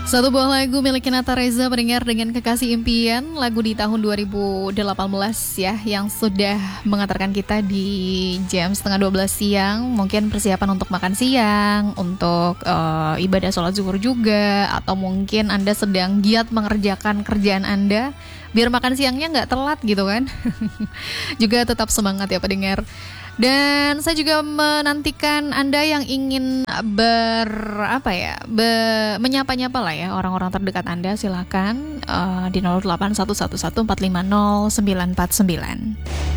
Satu buah lagu milik Nata Reza pendengar dengan Kekasih Impian, lagu di tahun 2018 ya, yang sudah mengantarkan kita di jam setengah 12 siang. Mungkin persiapan untuk makan siang, untuk ibadah sholat zuhur juga, atau mungkin Anda sedang giat mengerjakan kerjaan Anda biar makan siangnya nggak telat gitu kan. Juga tetap semangat ya pendengar. Dan saya juga menantikan Anda yang ingin menyapa-nyapa lah ya orang-orang terdekat Anda, silakan di 08111450949.